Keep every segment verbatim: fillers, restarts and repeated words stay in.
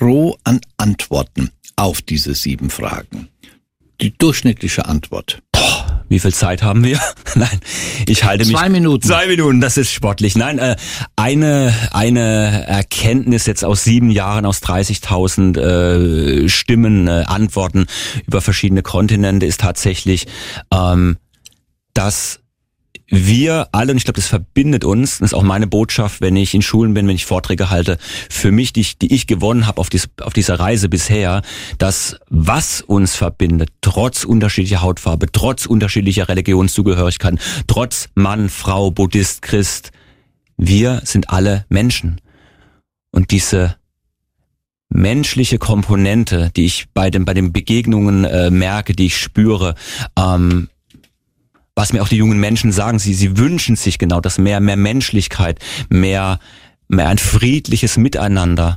pro an Antworten auf diese sieben Fragen? Die durchschnittliche Antwort. Boah, wie viel Zeit haben wir? Nein, ich halte mich... Zwei Minuten. Zwei Minuten, das ist sportlich. Nein, äh, eine eine Erkenntnis jetzt aus sieben Jahren, aus dreißigtausend äh, Stimmen, äh, Antworten über verschiedene Kontinente ist tatsächlich, ähm, dass wir alle, und ich glaube, das verbindet uns, das ist auch meine Botschaft, wenn ich in Schulen bin, wenn ich Vorträge halte, für mich, die ich, die ich gewonnen habe auf, dies, auf dieser Reise bisher, dass was uns verbindet, trotz unterschiedlicher Hautfarbe, trotz unterschiedlicher Religionszugehörigkeiten, trotz Mann, Frau, Buddhist, Christ, wir sind alle Menschen. Und diese menschliche Komponente, die ich bei den, bei den Begegnungen äh, merke, die ich spüre, ähm, was mir auch die jungen Menschen sagen, sie, sie wünschen sich genau das, mehr, mehr Menschlichkeit, mehr, mehr ein friedliches Miteinander.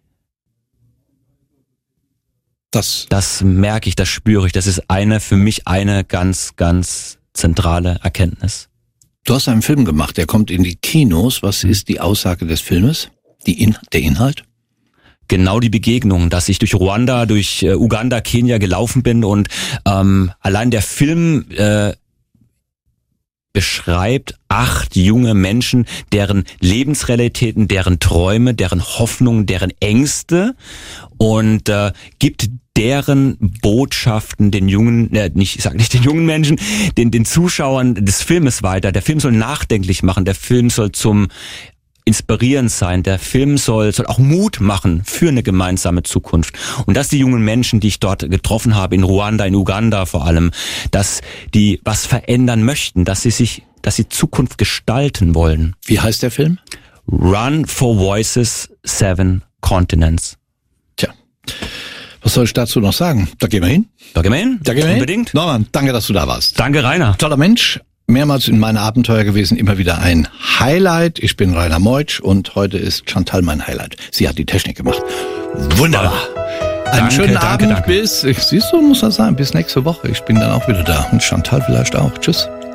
Das, das merke ich, das spüre ich. Das ist eine, für mich eine ganz, ganz zentrale Erkenntnis. Du hast einen Film gemacht, der kommt in die Kinos. Was ist die Aussage des Filmes? Die In- der Inhalt? Genau die Begegnung, dass ich durch Ruanda, durch äh, Uganda, Kenia gelaufen bin und ähm, allein der Film äh, beschreibt acht junge Menschen, deren Lebensrealitäten, deren Träume, deren Hoffnungen, deren Ängste und äh, gibt deren Botschaften den jungen, äh, nicht, ich sag nicht den jungen Menschen, den den Zuschauern des Filmes weiter. Der Film soll nachdenklich machen, der Film soll zum inspirierend sein, der Film soll soll auch Mut machen für eine gemeinsame Zukunft. Und dass die jungen Menschen, die ich dort getroffen habe, in Ruanda, in Uganda vor allem, dass die was verändern möchten, dass sie sich, dass sie Zukunft gestalten wollen. Wie heißt der Film? Run for Voices, Seven Continents. Tja, was soll ich dazu noch sagen? Da gehen wir hin. Da gehen wir hin. Da gehen wir Unbedingt. hin. Norman, danke, dass du da warst. Danke, Rainer. Toller Mensch. Mehrmals in meinen Abenteuer gewesen, immer wieder ein Highlight. Ich bin Rainer Meutsch und heute ist Chantal mein Highlight. Sie hat die Technik gemacht. Wunderbar. Einen danke, schönen danke, Abend danke. bis, siehst du, muss das sein, bis nächste Woche. Ich bin dann auch wieder da und Chantal vielleicht auch. Tschüss.